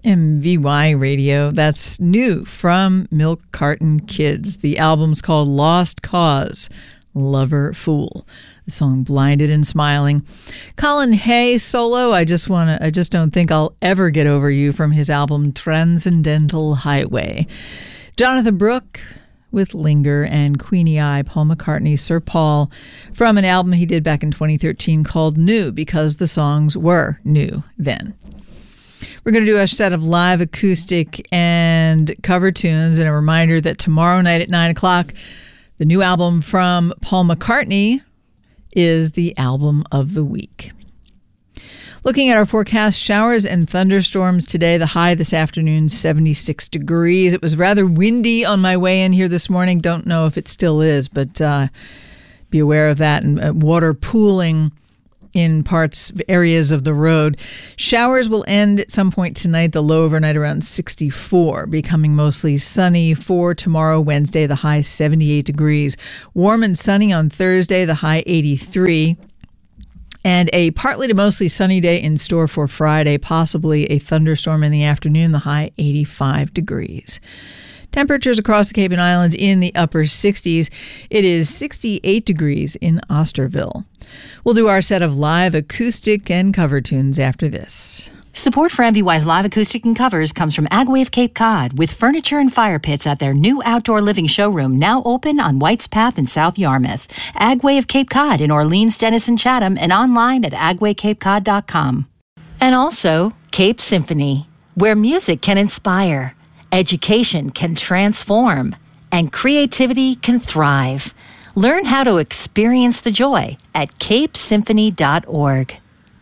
MVY Radio. That's new from Milk Carton Kids. The album's called Lost Cause, Lover Fool. The song Blinded and Smiling. Colin Hay solo, I just don't think I'll ever get over you, from his album Transcendental Highway. Jonathan Brooke with Linger, and Queenie Eye, Paul McCartney, Sir Paul, from an album he did back in 2013 called New, because the songs were new then. We're going to do a set of live acoustic and cover tunes, and a reminder that tomorrow night at 9 o'clock, the new album from Paul McCartney is the album of the week. Looking at our forecast, showers and thunderstorms today. The high this afternoon, 76 degrees. It was rather windy on my way in here this morning. Don't know if it still is, but be aware of that. And water pooling in areas of the road. Showers will end at some point tonight. The low overnight around 64, becoming mostly sunny for tomorrow, Wednesday, the high 78 degrees. Warm and sunny on Thursday, the high 83. And a partly to mostly sunny day in store for Friday, possibly a thunderstorm in the afternoon, the high 85 degrees. Temperatures across the Cape and Islands in the upper 60s. It is 68 degrees in Osterville. We'll do our set of live acoustic and cover tunes after this. Support for MVY's live acoustic and covers comes from Agway of Cape Cod, with furniture and fire pits at their new outdoor living showroom, now open on White's Path in South Yarmouth. Agway of Cape Cod in Orleans, Denison, Chatham, and online at agwaycapecod.com. And also Cape Symphony, where music can inspire, education can transform, and creativity can thrive. Learn how to experience the joy at capesymphony.org.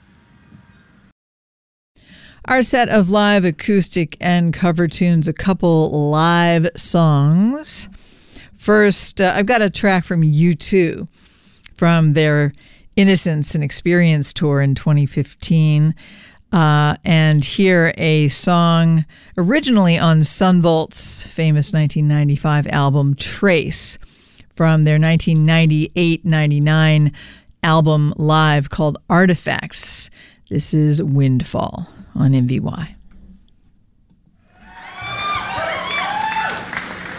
Our set of live acoustic and cover tunes, a couple live songs. First, I've got a track from U2 from their Innocence and Experience tour in 2015. And here a song originally on Son Volt's famous 1995 album Trace, from their 1998-99 album live called Artifacts. This is Windfall on MVY.